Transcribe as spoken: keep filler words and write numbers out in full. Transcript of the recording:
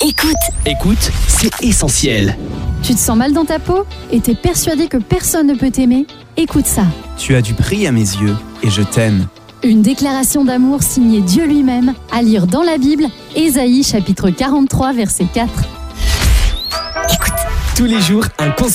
Écoute. Écoute, c'est essentiel. Tu te sens mal dans ta peau et t'es persuadé que personne ne peut t'aimer? Écoute ça. Tu as du prix à mes yeux et je t'aime. Une déclaration d'amour signée Dieu lui-même, à lire dans la Bible, Ésaïe chapitre quarante-trois, verset quatre. Écoute. Tous les jours, un conseil.